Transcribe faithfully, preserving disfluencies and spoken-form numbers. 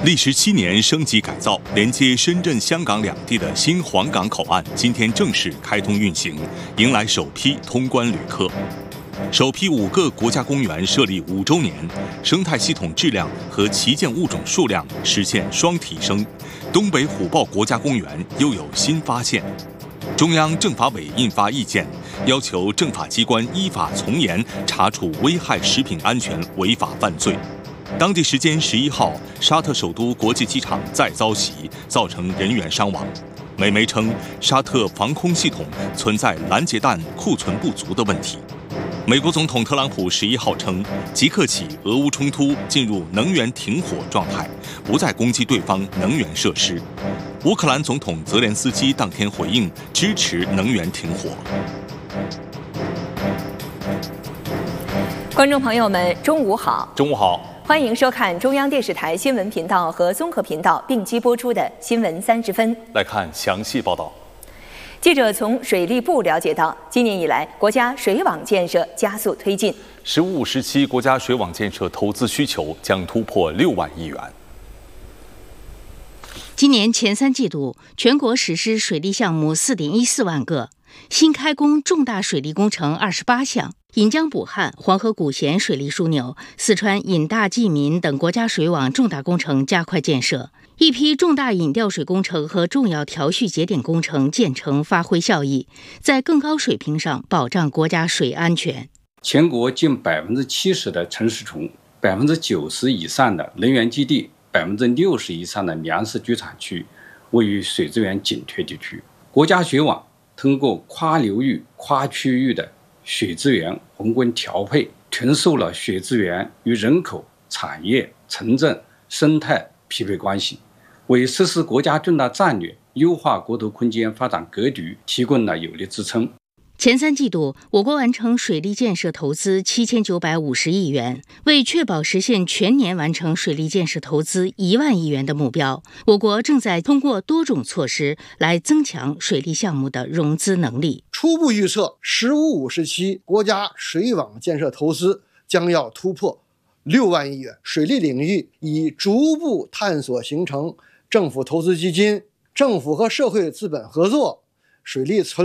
历时七年升级改造，连接深圳、香港两地的新皇岗口岸今天正式开通运行，迎来首批通关旅客。首批五个国家公园设立五周年，生态系统质量和旗舰物种数量实现双提升。东北虎豹国家公园又有新发现。中央政法委印发意见，要求政法机关依法从严查处危害食品安全违法犯罪。当地时间十一号，沙特首都国际机场再遭袭，造成人员伤亡。美媒称，沙特防空系统存在拦截弹库存不足的问题。美国总统特朗普十一号称，即刻起俄乌冲突进入能源停火状态，不再攻击对方能源设施。乌克兰总统泽连斯基当天回应，支持能源停火。 观众朋友们，中午好！ 中午好， 欢迎收看中央电视台新闻频道和综合频道并机播出的《新闻三十分》。 来看详细报道。 记者从水利部了解到，今年以来，国家水网建设加速推进，“ 十五”时期国家水网建设投资需求将突破六万亿元。 今年前三季度，全国实施水利项目四点一四万个，新开工重大水利工程二十八项。引江补汉、黄河古咸水利枢纽、四川引大济民等国家水网重大工程加快建设，一批重大引调水工程和重要调蓄节点工程建成发挥效益，在更高水平上保障国家水安全。 全国近百分之七十的城市群、百分之九十以上的能源基地、百分之六十以上的粮食居产区位于水资源紧缺地区。国家水网通过跨流域、跨区域的水资源宏观调配，重塑了水资源与人口、产业、城镇、生态匹配关系，为实施国家重大战略、优化国土空间发展格局提供了有力支撑。 前三季度，我国完成水利建设投资七千九百五十亿元。为确保实现全年完成水利建设投资一万亿元的目标，我国正在通过多种措施来增强水利项目的融资能力。 初步预测，“十五五”时期国家水网建设投资将要突破六万亿元。水利领域已逐步探索形成政府投资基金、政府和社会资本合作、水利存